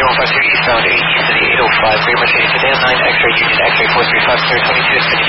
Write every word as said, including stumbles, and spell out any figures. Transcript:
one five two eastbound, eight City eight oh five, Green Mercedes Sedan, nine X-ray Union, X-ray four three five, clear twenty-two,